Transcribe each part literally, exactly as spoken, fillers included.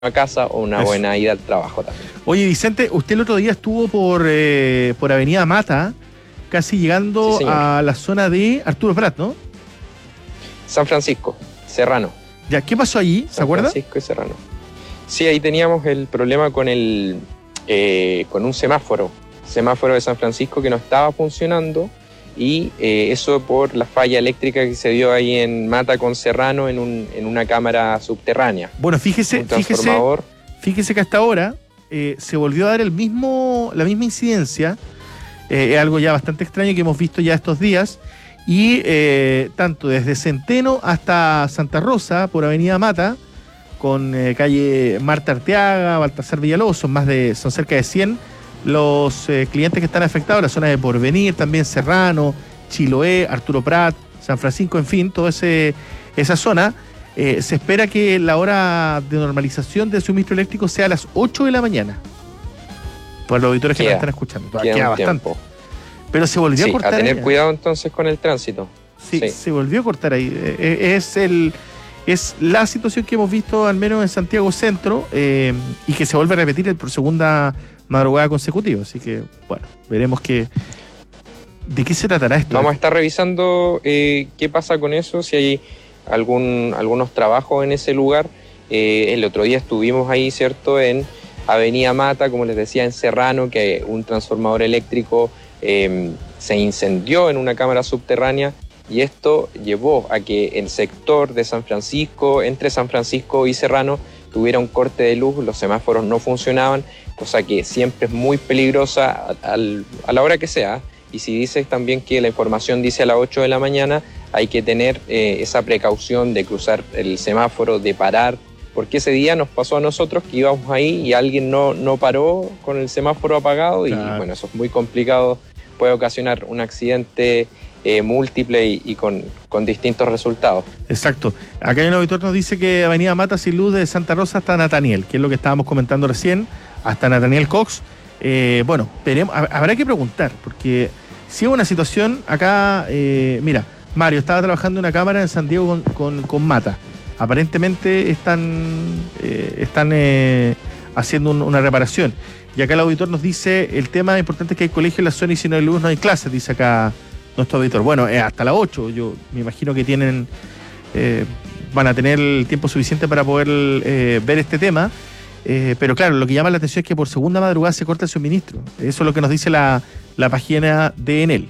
casa o una Eso. buena ida al trabajo también. Oye, Vicente, usted el otro día estuvo por, eh, por Avenida Mata, casi llegando Sí, a la zona de Arturo Prat, ¿no? San Francisco, Serrano. Ya, ¿qué pasó allí? ¿Se San acuerda? Francisco y Serrano. Sí, ahí teníamos el problema con el eh, con un semáforo, semáforo de San Francisco que no estaba funcionando y eh, eso por la falla eléctrica que se dio ahí en Mata con Serrano en, un, en una cámara subterránea. Bueno, fíjese, Un fíjese, transformador. fíjese que hasta ahora eh, se volvió a dar el mismo, la misma incidencia. Eh, es algo ya bastante extraño que hemos visto ya estos días. Y eh, tanto desde Centeno hasta Santa Rosa, por Avenida Mata, con eh, calle Marta Arteaga, Baltasar Villalobos, son más de, son cerca de cien los eh, clientes que están afectados, la zona de Porvenir, también Serrano, Chiloé, Arturo Prat, San Francisco, en fin, toda ese, esa zona. Eh, se espera que la hora de normalización del suministro eléctrico sea a las ocho de la mañana. Por los auditores que Queda, nos están escuchando. Queda Queda un bastante. tiempo. Pero se volvió Sí, a cortar. a tener ahí. cuidado entonces con el tránsito. Sí, Sí. se volvió a cortar ahí. Eh, Es el es la situación que hemos visto al menos en Santiago Centro eh, y que se vuelve a repetir por segunda madrugada consecutiva. Así que, bueno, veremos que de qué se tratará esto. Vamos a estar revisando eh, qué pasa con eso, si hay algún, algunos trabajos en ese lugar. Eh, el otro día estuvimos ahí, ¿cierto?, en Avenida Mata, como les decía, en Serrano, que un transformador eléctrico eh, se incendió en una cámara subterránea y esto llevó a que el sector de San Francisco, entre San Francisco y Serrano, tuviera un corte de luz, los semáforos no funcionaban, cosa que siempre es muy peligrosa a, al, a la hora que sea. Y si dices también que la información dice a las ocho de la mañana, hay que tener eh, esa precaución de cruzar el semáforo, de parar, porque ese día nos pasó a nosotros que íbamos ahí y alguien no, no paró con el semáforo apagado y Claro. bueno, eso es muy complicado, puede ocasionar un accidente eh, múltiple y, y con, con distintos resultados. Exacto. Acá hay un auditor que nos dice que Avenida Mata sin luz de Santa Rosa hasta Nataniel, que es lo que estábamos comentando recién, hasta Nataniel Cox. Eh, bueno, veremos, hab- habrá que preguntar, porque si es una situación acá, eh, mira, Mario estaba trabajando en una cámara en San Diego con, con, con Mata. Aparentemente están, eh, están eh, haciendo un- una reparación. Y acá el auditor nos dice, el tema importante es que hay colegio en la zona y si no hay luz no hay clases, dice acá nuestro auditor. Bueno, eh, hasta las ocho, yo me imagino que tienen, eh, van a tener el tiempo suficiente para poder eh, ver este tema. Eh, pero claro, lo que llama la atención es que por segunda madrugada se corta el suministro. Eso es lo que nos dice la, la página de Enel.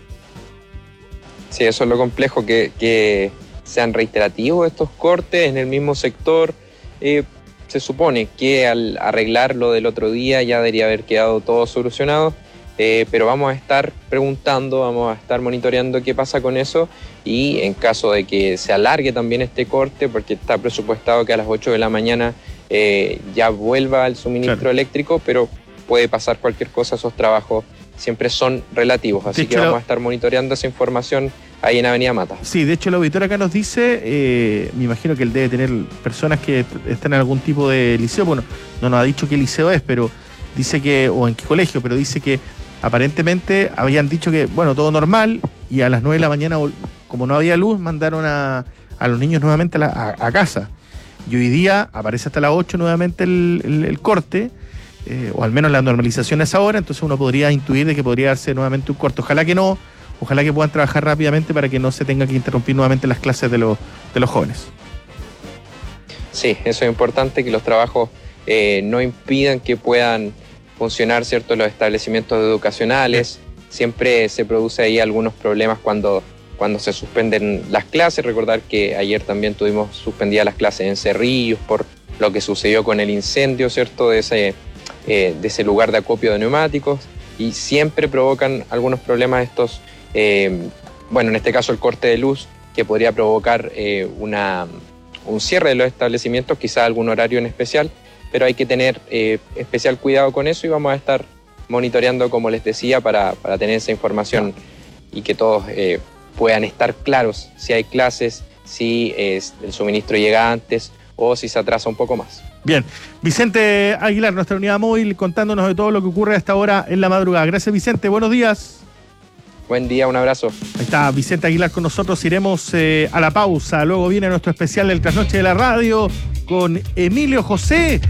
Sí, eso es lo complejo, que, que sean reiterativos estos cortes en el mismo sector. Eh, se supone que al arreglar lo del otro día ya debería haber quedado todo solucionado, eh, pero vamos a estar preguntando, vamos a estar monitoreando qué pasa con eso y en caso de que se alargue también este corte, porque está presupuestado que a las ocho de la mañana eh, ya vuelva el suministro Claro. eléctrico, pero puede pasar cualquier cosa, esos trabajos siempre son relativos, así De que hecho, vamos la- a estar monitoreando esa información ahí en Avenida Mata. Sí, de hecho el auditor acá nos dice, eh, me imagino que él debe tener personas que t- están en algún tipo de liceo, bueno, no nos ha dicho qué liceo es, pero dice que, o en qué colegio, pero dice que aparentemente habían dicho que, bueno, todo normal, y a las nueve de la mañana, vol- como no había luz, mandaron a, a los niños nuevamente a, la- a- a casa. Y hoy día aparece hasta las ocho nuevamente el, el- el corte, eh, o al menos la normalización a esa hora, entonces uno podría intuir de que podría darse nuevamente un corte. Ojalá que no, ojalá que puedan trabajar rápidamente para que no se tenga que interrumpir nuevamente las clases de los, de los jóvenes. Sí, eso es importante, que los trabajos eh, no impidan que puedan funcionar, ¿cierto?, los establecimientos educacionales. Siempre se produce ahí algunos problemas cuando, cuando se suspenden las clases. Recordar que ayer también tuvimos suspendidas las clases en Cerrillos por lo que sucedió con el incendio, ¿cierto?, de ese, eh, de ese lugar de acopio de neumáticos. Y siempre provocan algunos problemas estos, eh, bueno, en este caso el corte de luz, que podría provocar eh, una, un cierre de los establecimientos, quizá algún horario en especial, pero hay que tener eh, especial cuidado con eso y vamos a estar monitoreando, como les decía, para, para tener esa información y que todos eh, puedan estar claros si hay clases, si eh, el suministro llega antes o si se atrasa un poco más. Bien, Vicente Aguilar, nuestra unidad móvil, contándonos de todo lo que ocurre a esta hora en la madrugada. Gracias, Vicente, buenos días. Buen día, un abrazo. Ahí está Vicente Aguilar con nosotros, iremos eh, a la pausa, luego viene nuestro especial del Trasnoche de la Radio con Emilio José.